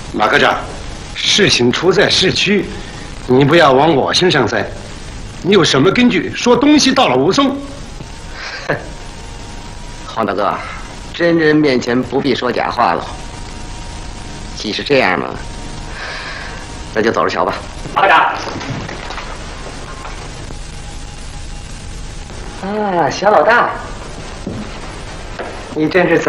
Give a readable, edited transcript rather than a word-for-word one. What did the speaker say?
马科长，事情出在市区，你不要往我身上栽。你有什么根据说东西到了武松？ 哼，黄大哥，真人面前不必说假话了。既是这样嘛，那就走着瞧吧。马科长。啊，小老大，你真是早